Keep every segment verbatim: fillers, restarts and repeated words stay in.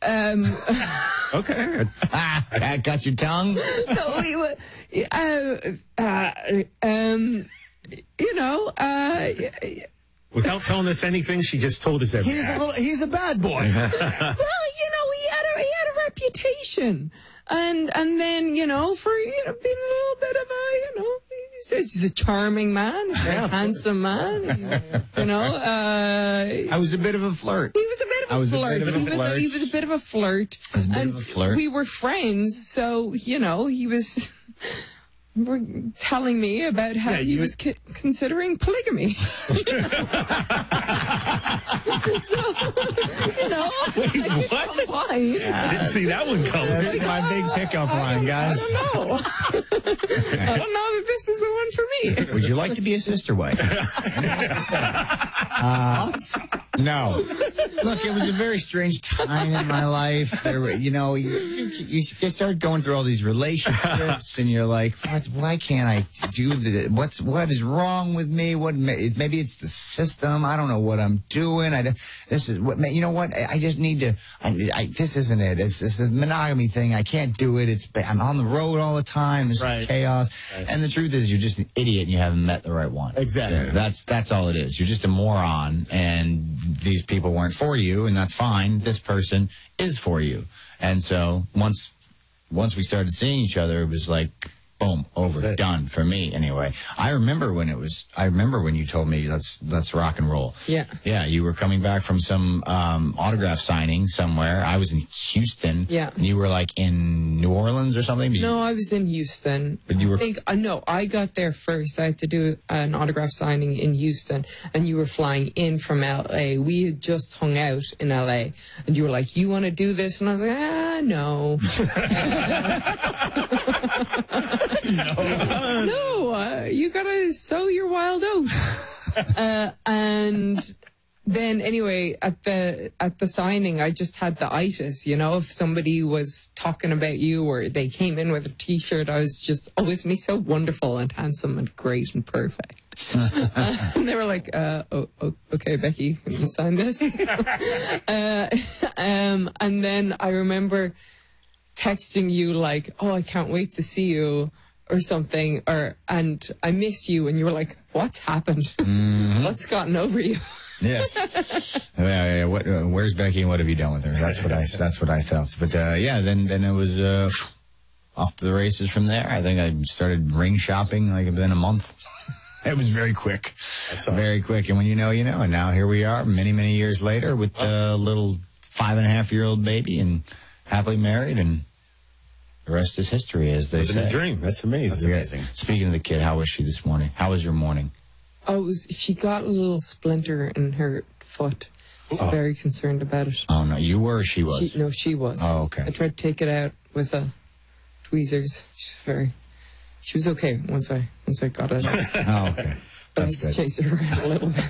um, okay. That got your tongue? so we were, uh, uh, um, you know, uh, Without telling us anything, she just told us everything. He's a little. He's a bad boy. well, you know, he had a he had a reputation, and and then you know, for you know, being a little bit of a you know, he's, he's a charming man, he's a Yeah, handsome man, he- you know. Uh, I was a bit of a flirt. He was a bit of a I was a flirt. bit of a he, was flirt. he was a bit of a flirt. I was a bit and of a flirt. We were friends, so you know he was. Were telling me about how Yeah, he you- was c- considering polygamy. So, you know, Wait, I just what? complained. I didn't see that one coming. That's my big pickup line, guys. I don't know. I don't know that this is the one for me. Would you like to be a sister wife? uh, no. Look, it was a very strange time in my life. There were, you know, you, you, you just start going through all these relationships, and you're like, what, why can't I do the, what's, what is wrong with me? What is, maybe it's the system. I don't know what I'm doing. I, this is what, you know what? I, I just need to, I, I, this isn't it. It's, it's a monogamy thing. I can't do it. It's, I'm on the road all the time. This Right. is chaos. Right. And the truth is, you're just an idiot and you haven't met the right one. Exactly. Yeah, that's, that's all it is. You're just a moron, and these people weren't for you, and that's fine. This person is for you. And so once, once we started seeing each other, it was like, boom, over, done for me anyway. I remember when it was, I remember when you told me let's, let's rock and roll. Yeah. Yeah. You were coming back from some, um, autograph signing somewhere. I was in Houston. Yeah. And you were like in New Orleans or something? No, I was in Houston. But you were- I think, uh, no, I got there first. I had to do an autograph signing in Houston, and you were flying in from L A. We had just hung out in L A, and you were like, you want to do this? And I was like, ah, no. no, no uh, you gotta sow your wild oats. uh, and then anyway, at the at the signing, I just had the itis. You know, if somebody was talking about you or they came in with a T-shirt, I was just, oh, isn't he so wonderful and handsome and great and perfect? uh, and they were like, uh, oh, oh, okay, Becky, can you sign this? uh, um, and then I remember texting you like, oh, I can't wait to see you or something, or and I miss you, and you were like, what's happened? Mm-hmm. What's gotten over you? Yes. yeah, yeah, what, uh, where's Becky and what have you done with her? That's what I, that's what I felt. But uh, yeah, then then it was uh, off to the races from there. I think I started ring shopping like within a month. It was very quick. That's very quick. And when you know, you know. And now here we are many, many years later with a little five and a half year old baby and happily married, and the rest is history, as they Living say. a dream. That's amazing. That's amazing. Speaking of the kid, how was she this morning? How was your morning? Oh, it was, she got a little splinter in her foot. I was Oh. very concerned about it. Oh, no, you were or she was? She, no, she was. Oh, okay. I tried to take it out with a tweezers. She's very. She was okay once I once I got it out. Oh, okay. But That's I good. just chased her around a little bit.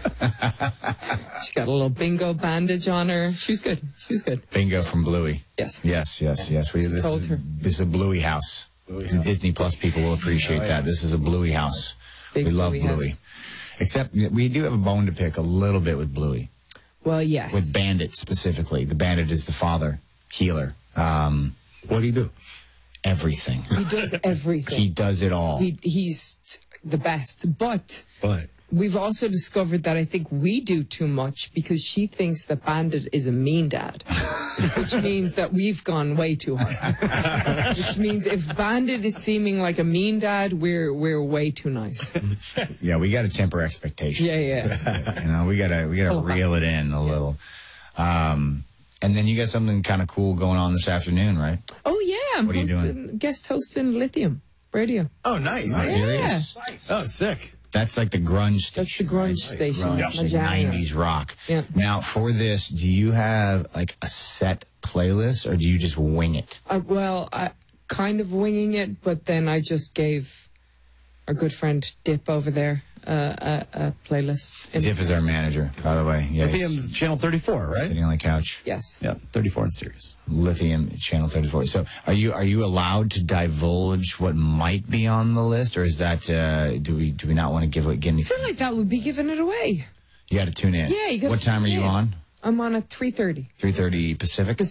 She got a little bingo bandage on her. She was good. She was good. Bingo from Bluey. Yes. Yes, yes, yes. We, this, told is, her. this is a Bluey house. Bluey The house. Disney Plus people will appreciate Oh, yeah. that. This is a Bluey house. Big we love Bluey Bluey. house. Except we do have a bone to pick a little bit with Bluey. Well, yes. With Bandit specifically. The Bandit is the father, healer. Um, What do you do? everything. He does everything. He does it all. He, he's the best. But But we've also discovered that I think we do too much because she thinks that Bandit is a mean dad, which means that we've gone way too hard. Which means if Bandit is seeming like a mean dad, we're we're way too nice. Yeah, we got to temper expectations. Yeah, yeah. You know, we gotta we gotta Pull back. reel it in a little. Um, and then you got something kind of cool going on this afternoon, right? Oh yeah, I'm What are you hosting, guest hosting Lithium Radio. Oh, nice. Are you serious? Oh, sick. That's like the grunge That's station. the grunge right? station. Grunge, That's my like jam. nineties rock. Yeah. Now, for this, do you have like a set playlist, or do you just wing it? Uh, well, I kind of winging it, but then I just gave our good friend Dip over there uh, a, a playlist. In- Dip is our manager, by the way. Yeah, he's Lithium's channel thirty-four, right? sitting on the couch. Yes. Yeah, thirty-four in Sirius. Lithium Channel thirty-four. So, are you are you allowed to divulge what might be on the list, or is that uh, do we do we not want to give it get I anything? feel like that would be giving it away. You got to tune in. Yeah, you gotta What time are tune you in. on? I'm on at three thirty. three thirty Pacific.